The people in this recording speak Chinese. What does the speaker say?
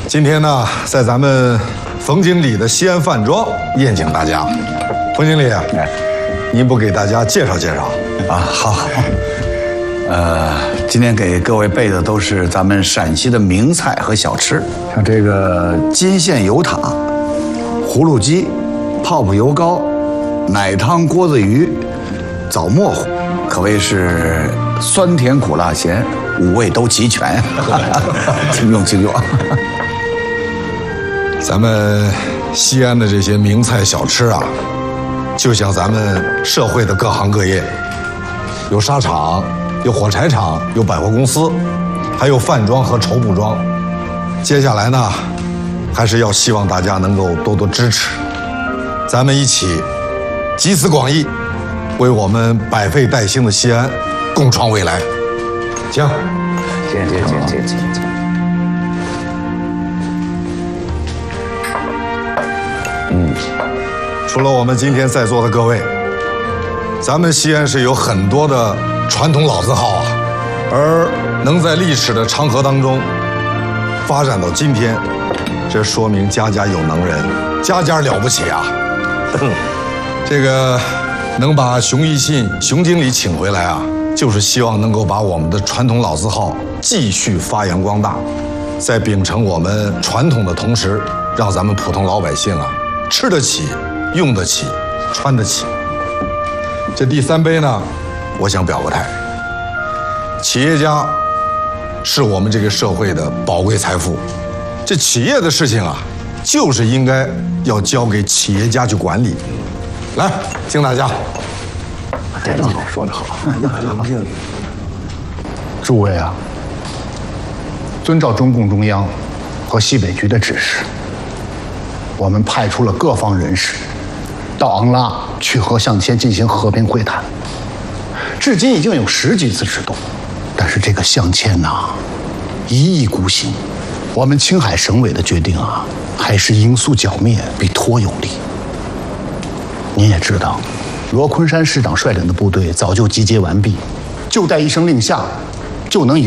今天呢，在咱们冯经理的西安饭庄宴请大家。冯经理，您不给大家介绍介绍啊？好。今天给各位备的都是咱们陕西的名菜和小吃，像这个金线油塔、葫芦鸡、泡泡油糕、奶汤锅子鱼、枣沫糊，可谓是酸甜苦辣咸5味都齐全，请用请用。 咱们西安的这些名菜小吃啊，就像咱们社会的各行各业，有纱厂，有火柴厂，有百货公司，还有饭庄和绸布庄。接下来呢，还是要希望大家能够多多支持，咱们一起集思广益，为我们百废待兴的西安共创未来。请，请。除了我们今天在座的各位，咱们西安是有很多的传统老字号啊，而能在历史的长河当中发展到今天，这说明家家有能人，家家了不起啊。这个能把熊一信熊经理请回来啊，就是希望能够把我们的传统老字号继续发扬光大，在秉承我们传统的同时，让咱们普通老百姓啊吃得起、用得起、穿得起。这第3杯呢，我想表个态，企业家是我们这个社会的宝贵财富，这企业的事情啊，就是应该要交给企业家去管理。来，敬大家。 这个好，说得好。 诸位啊，遵照中共中央和西北局的指示，我们派出了各方人士到昂拉去和向前进行和平会谈，至今已经有10几次之动，但是这个向前呐，一意孤行。我们青海省委的决定啊，还是罂粟剿灭比拖有利。您也知道，罗昆山师长率领的部队早就集结完毕，就待一声令下，就能有